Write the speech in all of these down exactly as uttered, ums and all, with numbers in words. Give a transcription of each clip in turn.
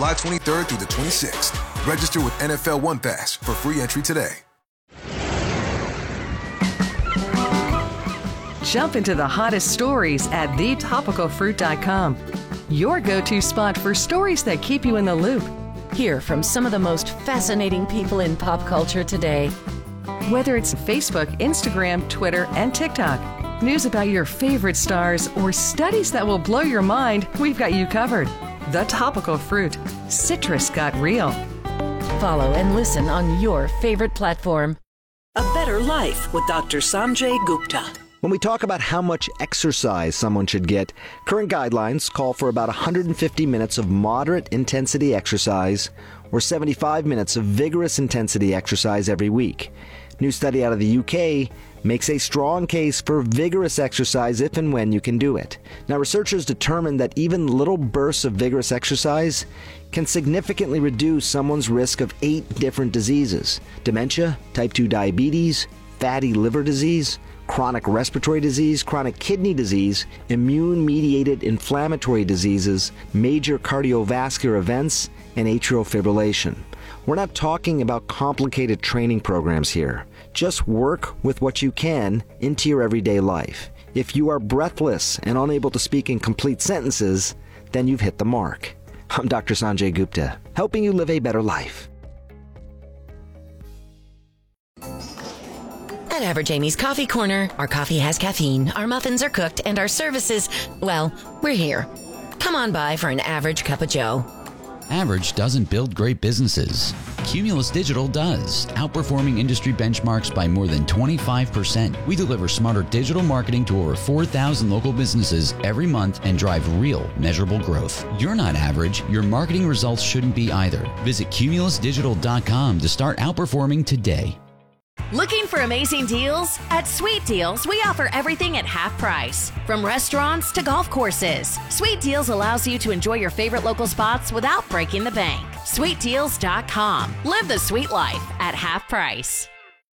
July twenty-third through the twenty-sixth. Register with N F L One Pass for free entry today. Jump into the hottest stories at the topical fruit dot com. Your go-to spot for stories that keep you in the loop. Hear from some of the most fascinating people in pop culture today. Whether it's Facebook, Instagram, Twitter, and TikTok, news about your favorite stars, or studies that will blow your mind, we've got you covered. The Topical Fruit. Citrus got real. Follow and listen on your favorite platform. A Better Life with Doctor Sanjay Gupta. When we talk about how much exercise someone should get, current guidelines call for about one hundred fifty minutes of moderate intensity exercise or seventy-five minutes of vigorous intensity exercise every week. New study out of the U K makes a strong case for vigorous exercise if and when you can do it. Now, researchers determined that even little bursts of vigorous exercise can significantly reduce someone's risk of eight different diseases: dementia, type two diabetes, fatty liver disease, chronic respiratory disease, chronic kidney disease, immune-mediated inflammatory diseases, major cardiovascular events, and atrial fibrillation. We're not talking about complicated training programs here. Just work with what you can into your everyday life. If you are breathless and unable to speak in complete sentences, then you've hit the mark. I'm Doctor Sanjay Gupta, helping you live a better life. At Average Amy's Coffee Corner, our coffee has caffeine, our muffins are cooked, and our services, well, we're here. Come on by for an average cup of joe. Average doesn't build great businesses. Cumulus Digital does, outperforming industry benchmarks by more than twenty-five percent. We deliver smarter digital marketing to over four thousand local businesses every month and drive real, measurable growth. You're not average. Your marketing results shouldn't be either. Visit cumulus digital dot com to start outperforming today. Looking for amazing deals? At Sweet Deals, we offer everything at half price. From restaurants to golf courses, Sweet Deals allows you to enjoy your favorite local spots without breaking the bank. sweet deals dot com. Live the sweet life at half price.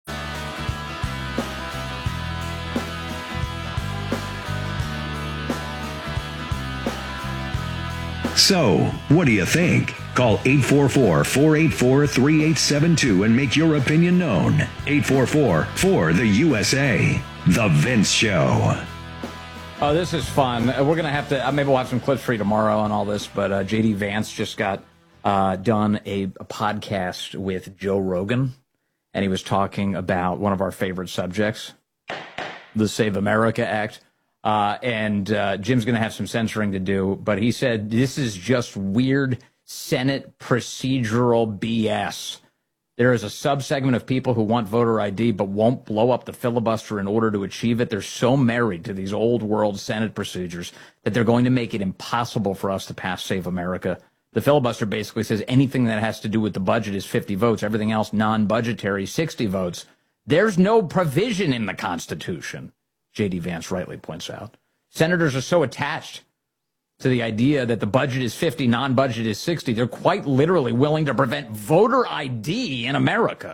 So, what do you think? Call eight four four, four eight four, three eight seven two and make your opinion known. eight four four, four the U S A. The Vince Show. Oh, this is fun. We're going to have to, uh, maybe we'll have some clips for you tomorrow on all this, but uh, J D Vance just got uh, done a, a podcast with Joe Rogan, and he was talking about one of our favorite subjects, the Save America Act. Uh, and uh, Jim's going to have some censoring to do, but he said this is just weird Senate procedural B S. There is a subsegment of people who want voter I D but won't blow up the filibuster in order to achieve it. They're so married to these old world Senate procedures that they're going to make it impossible for us to pass Save America. The filibuster basically says anything that has to do with the budget is fifty votes. Everything else non-budgetary, sixty votes. There's no provision in the Constitution, J D Vance rightly points out. Senators are so attached to the idea that the budget is fifty, non-budget is sixty. They're quite literally willing to prevent voter I D in America.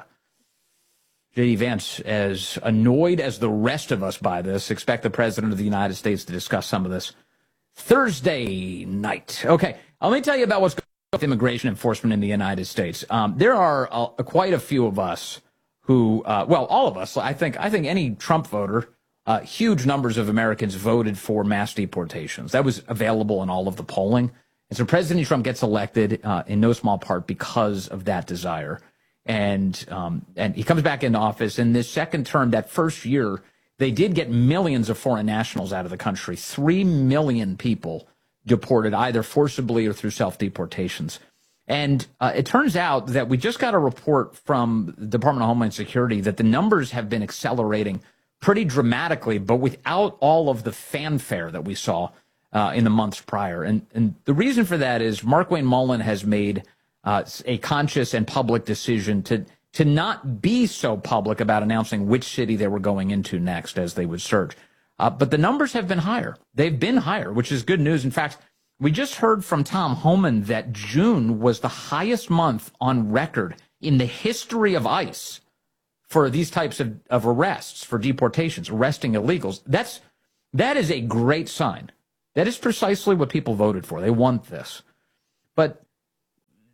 J D Vance, as annoyed as the rest of us by this, expect the President of the United States to discuss some of this Thursday night. Okay, let me tell you about what's going on with immigration enforcement in the United States. Um, there are uh, quite a few of us who, uh, well, all of us, I think, I think any Trump voter, Uh, huge numbers of Americans voted for mass deportations. That was available in all of the polling. And so President Trump gets elected uh, in no small part because of that desire. And um, and he comes back into office. In this second term, that first year, they did get millions of foreign nationals out of the country. Three million people deported either forcibly or through self-deportations. And uh, it turns out that we just got a report from the Department of Homeland Security that the numbers have been accelerating pretty dramatically, but without all of the fanfare that we saw uh, in the months prior. And, and the reason for that is Markwayne Mullin has made uh, a conscious and public decision to to not be so public about announcing which city they were going into next as they would surge. Uh, but the numbers have been higher. They've been higher, which is good news. In fact, we just heard from Tom Homan that June was the highest month on record in the history of ICE for these types of, of arrests, for deportations, arresting illegals. That's, that is a great sign. That is precisely what people voted for. They want this. But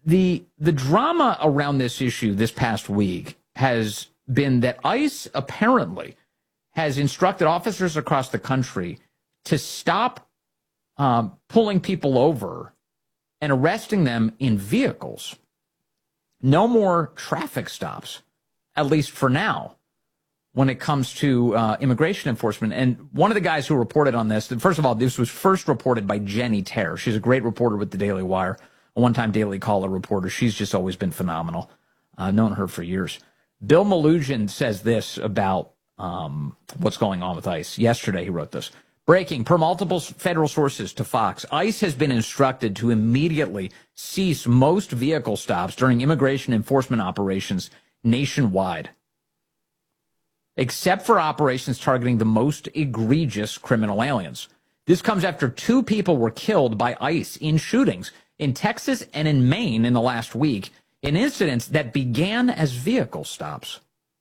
the the drama around this issue this past week has been that ICE apparently has instructed officers across the country to stop um, pulling people over and arresting them in vehicles. No more traffic stops, at least for now, when it comes to uh, immigration enforcement. And one of the guys who reported on this, first of all, this was first reported by Jenny Terr. She's a great reporter with the Daily Wire, a one-time Daily Caller reporter. She's just always been phenomenal. I've known her for years. Bill Malugin says this about um, what's going on with ICE. Yesterday, he wrote this. Breaking, per multiple federal sources to Fox, ICE has been instructed to immediately cease most vehicle stops during immigration enforcement operations nationwide, except for operations targeting the most egregious criminal aliens. This comes after two people were killed by ICE in shootings in Texas and in Maine in the last week, in incidents that began as vehicle stops.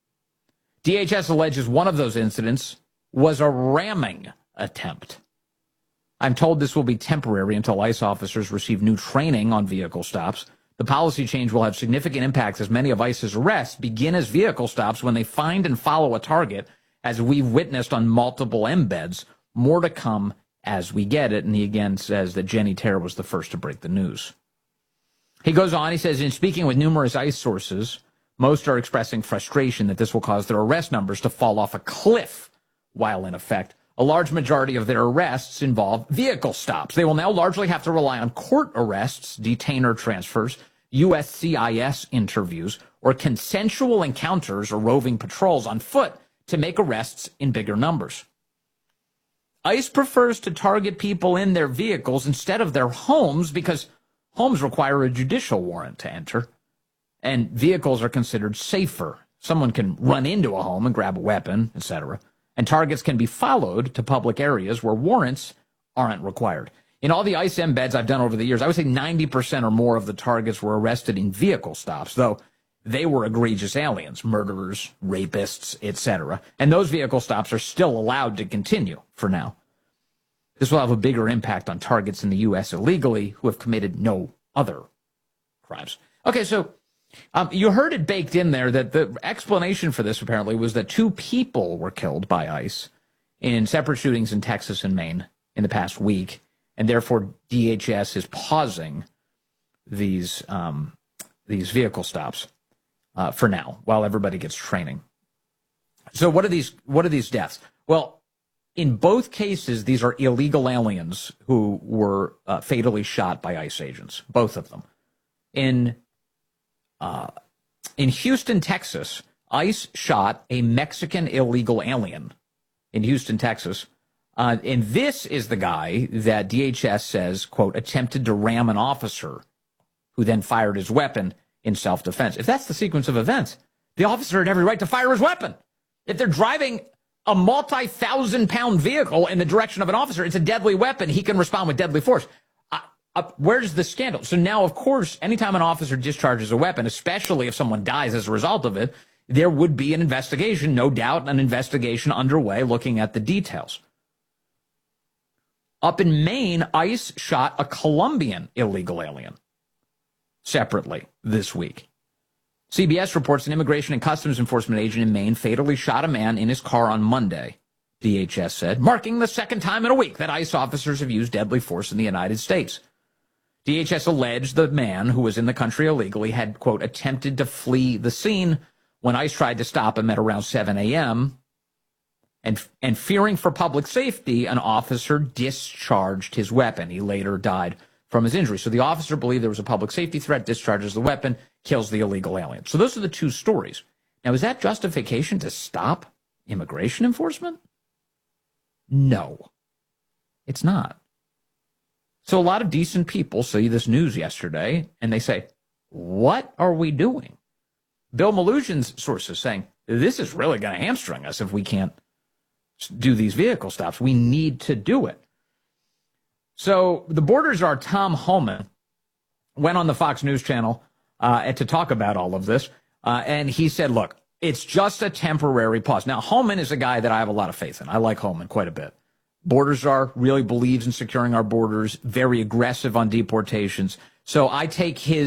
D H S alleges one of those incidents was a ramming attempt. I'm told this will be temporary until ICE officers receive new training on vehicle stops. The policy change will have significant impacts as many of ICE's arrests begin as vehicle stops when they find and follow a target, as we've witnessed on multiple embeds. More to come as we get it. And he again says that Jenny Terr was the first to break the news. He goes on, he says, in speaking with numerous ICE sources, most are expressing frustration that this will cause their arrest numbers to fall off a cliff while in effect. A large majority of their arrests involve vehicle stops. They will now largely have to rely on court arrests, detainer transfers, U S C I S interviews, or consensual encounters or roving patrols on foot to make arrests in bigger numbers. ICE prefers to target people in their vehicles instead of their homes because homes require a judicial warrant to enter, and vehicles are considered safer. Someone can run into a home and grab a weapon, et cetera, and targets can be followed to public areas where warrants aren't required. In all the ICE embeds I've done over the years, I would say ninety percent or more of the targets were arrested in vehicle stops, though they were egregious aliens, murderers, rapists, et cetera. And those vehicle stops are still allowed to continue for now. This will have a bigger impact on targets in the U S illegally who have committed no other crimes. Okay, so um, you heard it baked in there that the explanation for this apparently was that two people were killed by ICE in separate shootings in Texas and Maine in the past week, and therefore D H S is pausing these um, these vehicle stops uh, for now while everybody gets training. So what are these? What are these deaths? Well, in both cases, these are illegal aliens who were uh, fatally shot by ICE agents, both of them. In uh, in Houston, Texas, ICE shot a Mexican illegal alien in Houston, Texas. Uh, and this is the guy that D H S says, quote, attempted to ram an officer who then fired his weapon in self-defense. If that's the sequence of events, the officer had every right to fire his weapon. If they're driving a multi-thousand pound vehicle in the direction of an officer, it's a deadly weapon. He can respond with deadly force. Uh, uh, where's the scandal? So now, of course, anytime an officer discharges a weapon, especially if someone dies as a result of it, there would be an investigation, no doubt, an investigation underway looking at the details. Up in Maine, ICE shot a Colombian illegal alien separately this week. C B S reports an Immigration and Customs Enforcement agent in Maine fatally shot a man in his car on Monday, D H S said, marking the second time in a week that ICE officers have used deadly force in the United States. D H S alleged the man, who was in the country illegally, had, quote, attempted to flee the scene when ICE tried to stop him at around seven a.m., and, and fearing for public safety, an officer discharged his weapon. He later died from his injury. So the officer believed there was a public safety threat, discharges the weapon, kills the illegal alien. So those are the two stories. Now, is that justification to stop immigration enforcement? No, it's not. So a lot of decent people see this news yesterday and they say, what are we doing? Bill Malugin's sources saying, this is really going to hamstring us if we can't do these vehicle stops. We need to do it. So the border czar Tom Homan went on the Fox News channel uh, to talk about all of this, uh, and he said, look, it's just a temporary pause. Now, Homan is a guy that I have a lot of faith in. I like Homan quite a bit. Border czar really believes in securing our borders, very aggressive on deportations. So I take his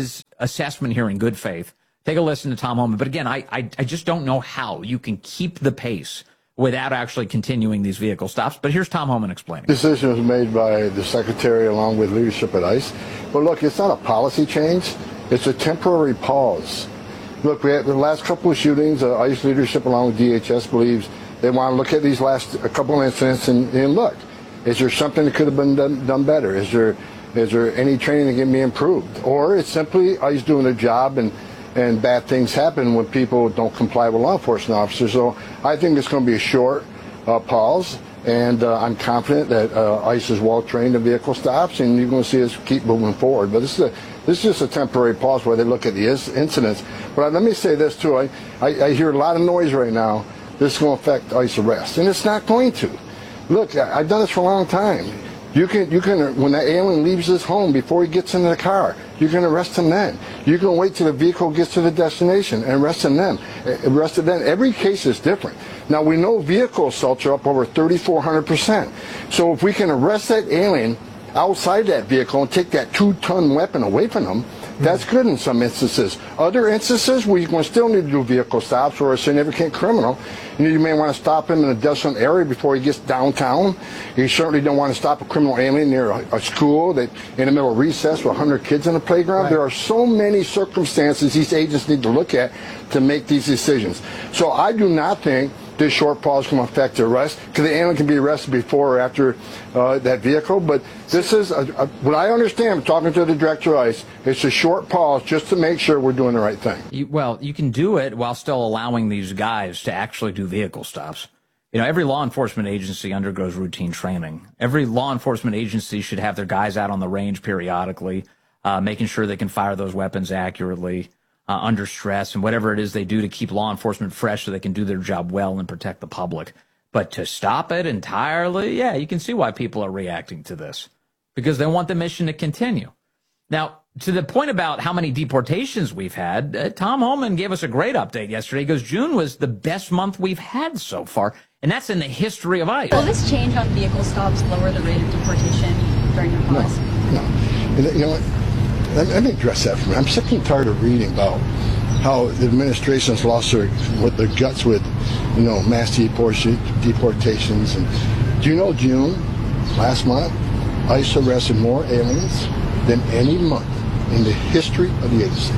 assessment here in good faith. Take a listen to Tom Homan. But again, I, I, I just don't know how you can keep the pace without actually continuing these vehicle stops. But here's Tom Homan explaining. The decision was made by the Secretary along with leadership at ICE. But look, it's not a policy change. It's a temporary pause. Look, we had the last couple of shootings. Uh, ICE leadership along with D H S believes they want to look at these last a couple of incidents and, and look, is there something that could have been done, done better? Is there is there any training that can be improved? Or it's simply ICE doing their job and and bad things happen when people don't comply with law enforcement officers. So I think it's going to be a short uh, pause, and uh, I'm confident that uh, ICE is well trained in vehicle stops, and you're going to see us keep moving forward. But this is a, this is just a temporary pause where they look at the incidents. But let me say this too: I, I, I hear a lot of noise right now. This is going to affect ICE arrests, and it's not going to. Look, I, I've done this for a long time. You can, you can, when that alien leaves his home before he gets into the car, you can arrest him then. You can wait till the vehicle gets to the destination and arrest him then. Arrest him then. Every case is different. Now, we know vehicle assaults are up over thirty-four hundred percent. So if we can arrest that alien outside that vehicle and take that two-ton weapon away from them, that's good in some instances. Other instances, we will still need to do vehicle stops for a significant criminal. You, know, you may want to stop him in a desolate area before he gets downtown. You certainly don't want to stop a criminal alien near a, a school that in the middle of recess with one hundred kids in the playground. Right. There are so many circumstances these agents need to look at to make these decisions. So I do not think this short pause can affect the arrest, because the alien can be arrested before or after uh, that vehicle. But this is, a, a, what I understand, talking to the director of ICE, it's a short pause just to make sure we're doing the right thing. You, well, you can do it while still allowing these guys to actually do vehicle stops. You know, every law enforcement agency undergoes routine training. Every law enforcement agency should have their guys out on the range periodically, uh, making sure they can fire those weapons accurately, Uh, under stress, and whatever it is they do to keep law enforcement fresh so they can do their job well and protect the public. But to stop it entirely, yeah, you can see why people are reacting to this, because they want the mission to continue. Now, to the point about how many deportations we've had, uh, Tom Homan gave us a great update yesterday. He goes, June was the best month we've had so far, and that's in the history of ICE. Will this change on vehicle stops lower the rate of deportation during the pause? No, no. And, you know what? Let me address that for me. I'm sick and tired of reading about how the administration's lost their, with their guts with, you know, mass deportation, deportations. And do you know, June, last month, ICE arrested more aliens than any month in the history of the agency.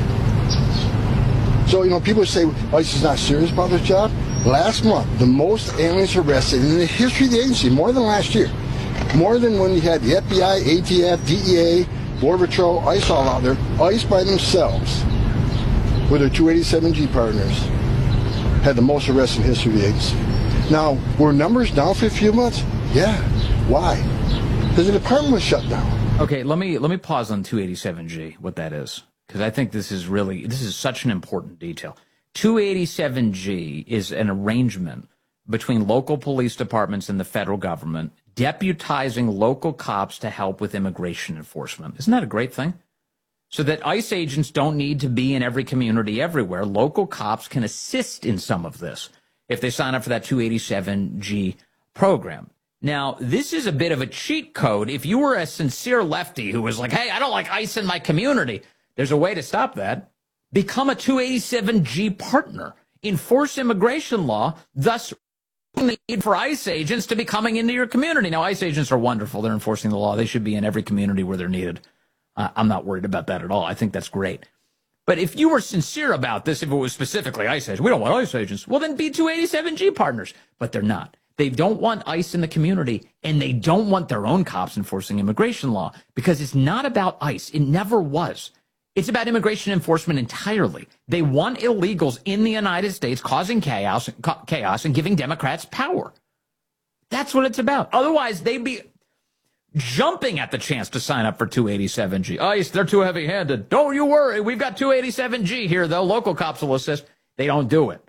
So, you know, people say ICE is not serious about their job. Last month, the most aliens arrested in the history of the agency, more than last year. More than when you had the F B I, A T F, D E A, Border Patrol, ICE all out there. ICE by themselves, with their two eighty-seven G partners, had the most arrests in the history of the agency. Now, were numbers down for a few months? Yeah. Why? Because the department was shut down. Okay, let me let me pause on two eighty-seven G, what that is, because I think this is really, this is such an important detail. two eighty-seven G is an arrangement between local police departments and the federal government, deputizing local cops to help with immigration enforcement. Isn't that a great thing? So that ICE agents don't need to be in every community everywhere. Local cops can assist in some of this if they sign up for that two eighty-seven G program. Now, this is a bit of a cheat code. If you were a sincere lefty who was like, hey, I don't like ICE in my community, there's a way to stop that. Become a two eighty-seven G partner. Enforce immigration law, thus the need for ICE agents to be coming into your community. Now, ICE agents are wonderful. They're enforcing the law. They should be in every community where they're needed. Uh, I'm not worried about that at all. I think that's great. But if you were sincere about this, if it was specifically ICE agents, we don't want ICE agents, well, then be two eighty-seven G partners. But they're not. They don't want ICE in the community, and they don't want their own cops enforcing immigration law, because it's not about ICE. It never was. It's about immigration enforcement entirely. They want illegals in the United States causing chaos, chaos and giving Democrats power. That's what it's about. Otherwise, they'd be jumping at the chance to sign up for two eighty-seven G. ICE, they're too heavy-handed. Don't you worry. We've got two eighty-seven G here, though. Local cops will assist. They don't do it.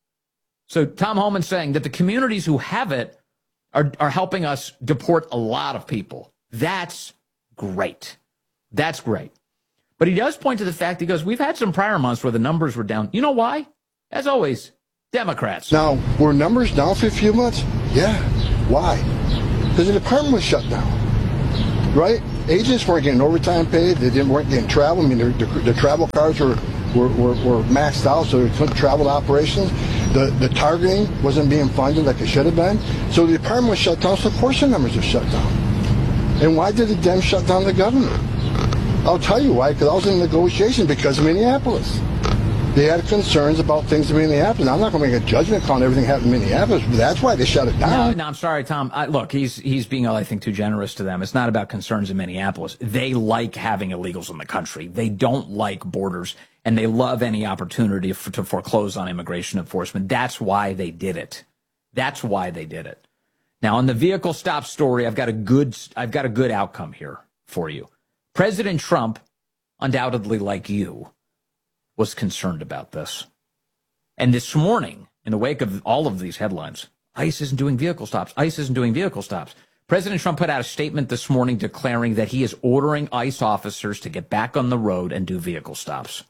So Tom Homan's saying that the communities who have it are, are helping us deport a lot of people. That's great. That's great. But he does point to the fact, he goes, we've had some prior months where the numbers were down. You know why? As always, Democrats. Now, were numbers down for a few months? Yeah. Why? Because the department was shut down. Right? Agents weren't getting overtime paid. They didn't weren't getting travel. I mean, the, the, the travel cards were, were, were, were maxed out, so they couldn't travel to operations. The, the targeting wasn't being funded like it should have been. So the department was shut down, so of course the numbers are shut down. And why did the Dems shut down the governor? I'll tell you why, because I was in negotiation because of Minneapolis. They had concerns about things in Minneapolis. Now, I'm not going to make a judgment call on everything happening in Minneapolis, but that's why they shut it down. No, no I'm sorry, Tom. I, look, he's he's being, I think, too generous to them. It's not about concerns in Minneapolis. They like having illegals in the country. They don't like borders, and they love any opportunity for, to foreclose on immigration enforcement. That's why they did it. That's why they did it. Now, on the vehicle stop story, I've got a good, I've got a good outcome here for you. President Trump, undoubtedly like you, was concerned about this. And this morning, in the wake of all of these headlines, ICE isn't doing vehicle stops. ICE isn't doing vehicle stops. President Trump put out a statement this morning declaring that he is ordering ICE officers to get back on the road and do vehicle stops.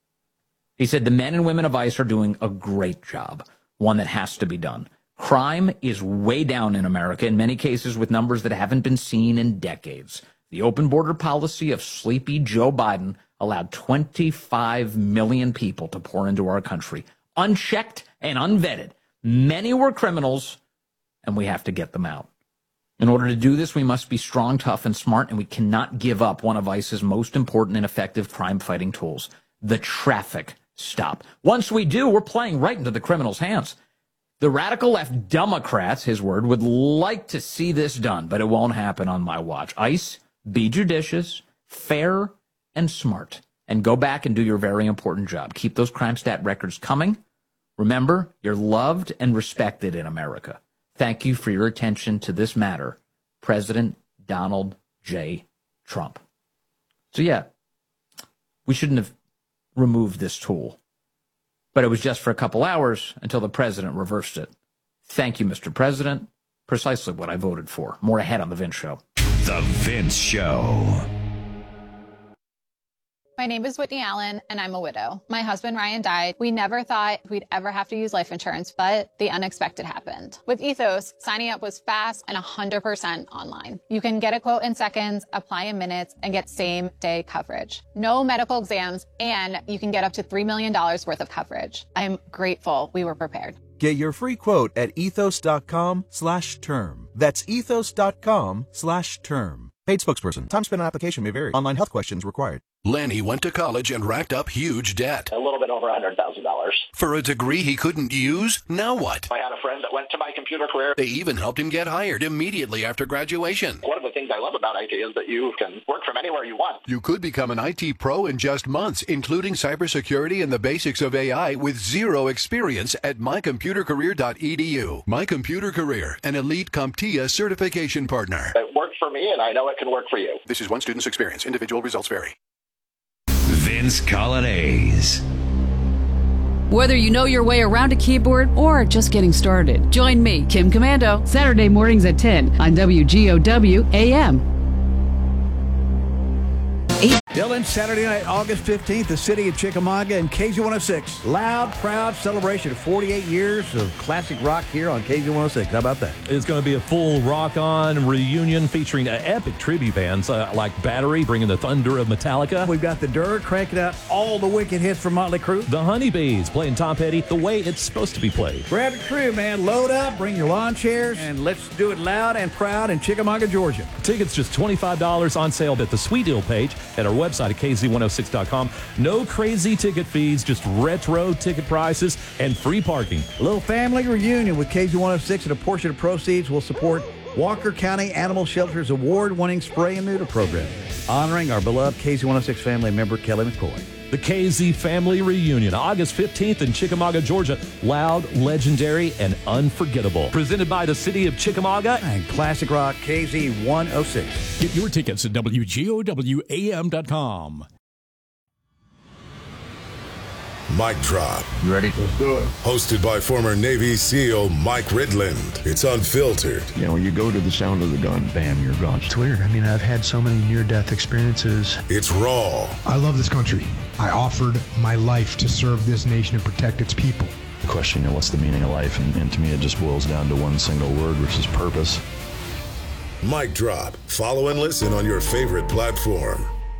He said the men and women of ICE are doing a great job, one that has to be done. Crime is way down in America, in many cases with numbers that haven't been seen in decades. The open border policy of sleepy Joe Biden allowed twenty-five million people to pour into our country, unchecked and unvetted. Many were criminals, and we have to get them out. In order to do this, we must be strong, tough, and smart, and we cannot give up one of ICE's most important and effective crime-fighting tools, the traffic stop. Once we do, we're playing right into the criminals' hands. The radical left Democrats, his word, would like to see this done, but it won't happen on my watch. ICE, be judicious, fair, and smart, and go back and do your very important job. Keep those crime stat records coming. Remember, you're loved and respected in America. Thank you for your attention to this matter, President Donald J. Trump. So yeah, we shouldn't have removed this tool, but it was just for a couple hours until the president reversed it. Thank you, Mister President. Precisely what I voted for. More ahead on The Vince Show. The Vince Show. My name is Whitney Allen, and I'm a widow. My husband, Ryan, died. We never thought we'd ever have to use life insurance, but the unexpected happened. With Ethos, signing up was fast and one hundred percent online. You can get a quote in seconds, apply in minutes, and get same-day coverage. No medical exams, and you can get up to three million dollars worth of coverage. I'm grateful we were prepared. Get your free quote at ethos.com slash term. That's ethos.com slash term. Paid spokesperson. Time spent on application may vary. Online health questions required. Lenny went to college and racked up huge debt. A little bit over one hundred thousand dollars. For a degree he couldn't use? Now what? I had a friend that went to My Computer Career. They even helped him get hired immediately after graduation. One of the things I love about I T is that you can work from anywhere you want. You could become an I T pro in just months, including cybersecurity and the basics of A I with zero experience at my computer career dot e d u. My Computer Career, an elite CompTIA certification partner. It worked for me, and I know it can work for you. This is one student's experience. Individual results vary. Vince Colonnese. Whether you know your way around a keyboard or just getting started, join me, Kim Commando, Saturday mornings at ten on W G O W A M. Dylan, Saturday night, August fifteenth, the city of Chickamauga and K Z one oh six. Loud, proud celebration of forty-eight years of classic rock here on K Z one oh six. How about that? It's going to be a full rock-on reunion featuring uh, epic tribute bands uh, like Battery, bringing the thunder of Metallica. We've got the Dirt cranking out all the wicked hits from Motley Crue. The Honeybees playing Tom Petty the way it's supposed to be played. Grab a crew, man. Load up, bring your lawn chairs, and let's do it loud and proud in Chickamauga, Georgia. Tickets just twenty-five dollars on sale at the Sweet Deal page at our website at K Z one oh six dot com. No crazy ticket fees, just retro ticket prices and free parking. A little family reunion with K Z one oh six, and a portion of proceeds will support Walker County Animal Shelter's award-winning spray and neuter program, honoring our beloved K Z one oh six family member, Kelly McCoy. The K Z Family Reunion, August fifteenth in Chickamauga, Georgia. Loud, legendary, and unforgettable. Presented by the city of Chickamauga and Classic Rock K Z one oh six. Get your tickets at W G O W A M dot com. Mic Drop. You ready? Let's do it. Hosted by former Navy SEAL Mike Ridland. It's unfiltered. You know, when you go to the sound of the gun, bam, you're gone. It's weird. I mean, I've had so many near-death experiences. It's raw. I love this country. I offered my life to serve this nation and protect its people. The question, you know, what's the meaning of life? And, and to me, it just boils down to one single word, which is purpose. Mic Drop. Follow and listen on your favorite platform.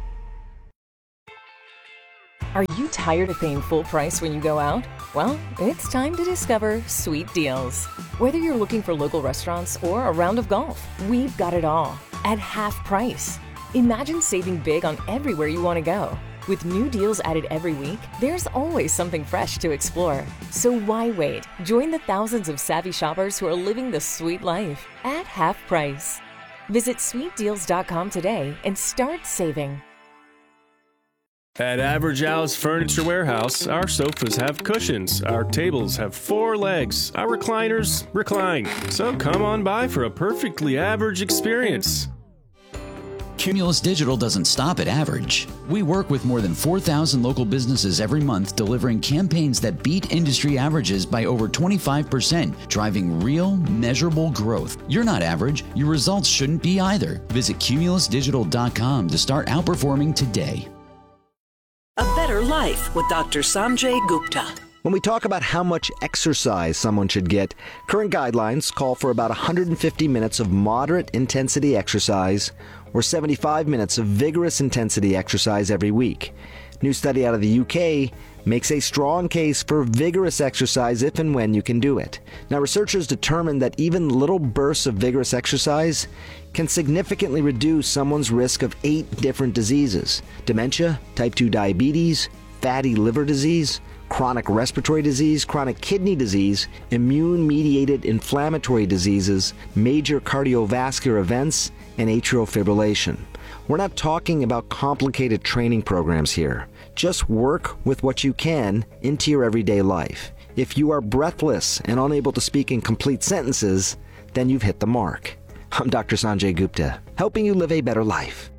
Are you tired of paying full price when you go out? Well, it's time to discover Sweet Deals. Whether you're looking for local restaurants or a round of golf, we've got it all at half price. Imagine saving big on everywhere you want to go. With new deals added every week, there's always something fresh to explore. So why wait? Join the thousands of savvy shoppers who are living the sweet life at half price. Visit sweet deals dot com today and start saving. At Average Al's Furniture Warehouse, our sofas have cushions, our tables have four legs, our recliners recline. So come on by for a perfectly average experience. Cumulus Digital doesn't stop at average. We work with more than four thousand local businesses every month, delivering campaigns that beat industry averages by over twenty-five percent, driving real, measurable growth. You're not average. Your results shouldn't be either. Visit cumulus digital dot com to start outperforming today. A Better Life with Doctor Sanjay Gupta. When we talk about how much exercise someone should get, current guidelines call for about one hundred fifty minutes of moderate intensity exercise or seventy-five minutes of vigorous intensity exercise every week. New study out of the U K makes a strong case for vigorous exercise if and when you can do it. Now, researchers determined that even little bursts of vigorous exercise can significantly reduce someone's risk of eight different diseases: dementia, type two diabetes, fatty liver disease, chronic respiratory disease, chronic kidney disease, immune-mediated inflammatory diseases, major cardiovascular events, and atrial fibrillation. We're not talking about complicated training programs here. Just work with what you can into your everyday life. If you are breathless and unable to speak in complete sentences, then you've hit the mark. I'm Doctor Sanjay Gupta, helping you live a better life.